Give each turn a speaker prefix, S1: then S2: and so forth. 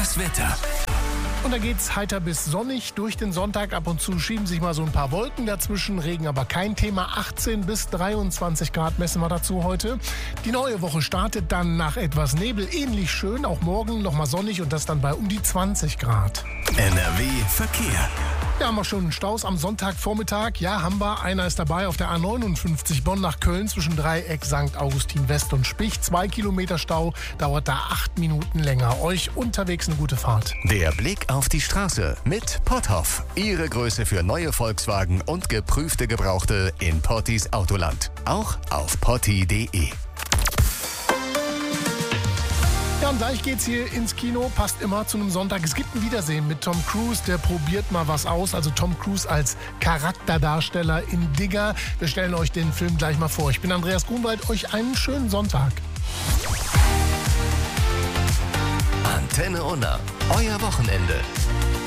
S1: Das Wetter.
S2: Und da geht's heiter bis sonnig durch den Sonntag. Ab und zu schieben sich mal so ein paar Wolken dazwischen. Regen aber kein Thema. 18 bis 23 Grad messen wir dazu heute. Die neue Woche startet dann nach etwas Nebel. Ähnlich schön. Auch morgen nochmal sonnig und das dann bei um die 20 Grad.
S1: NRW Verkehr.
S2: Ja, haben wir schon Staus am Sonntagvormittag. Ja, haben wir. Einer ist dabei auf der A59 Bonn nach Köln zwischen Dreieck, St. Augustin West und Spich. 2 Kilometer Stau, dauert da 8 Minuten länger. Euch unterwegs eine gute Fahrt.
S1: Der Blick auf die Straße mit Potthoff. Ihre Größe für neue Volkswagen und geprüfte Gebrauchte in Pottis Autoland. Auch auf potti.de.
S2: Ja, und gleich geht's hier ins Kino, passt immer zu einem Sonntag. Es gibt ein Wiedersehen mit Tom Cruise, der probiert mal was aus. Also Tom Cruise als Charakterdarsteller in Digger. Wir stellen euch den Film gleich mal vor. Ich bin Andreas Grunwald, euch einen schönen Sonntag.
S1: Antenne Unna, euer Wochenende.